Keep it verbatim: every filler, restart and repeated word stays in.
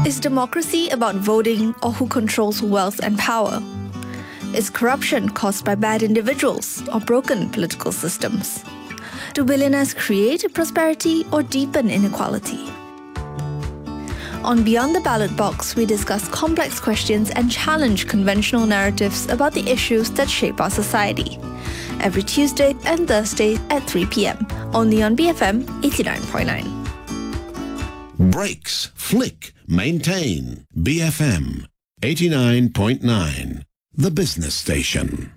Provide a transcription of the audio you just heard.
Is democracy about voting or who controls wealth and power? Is corruption caused by bad individuals or broken political systems? Do billionaires create prosperity or deepen inequality? On Beyond the Ballot Box, we discuss complex questions and challenge conventional narratives about the issues that shape our society. Every Tuesday and Thursday at three p.m. only on B F M eighty-nine point nine. Brakes, flick, maintain. B F M eighty-nine point nine, the business station.